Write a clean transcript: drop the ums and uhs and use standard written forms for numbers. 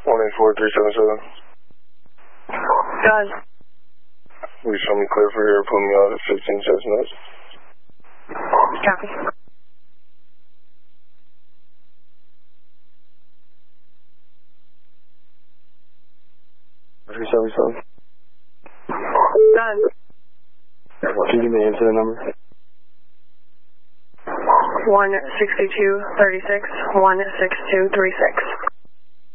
184377. Done. Will you show me clear for here, put me on at 15 Chestnuts? Copy. Done. Can you give me the incident number? 16236, 16236.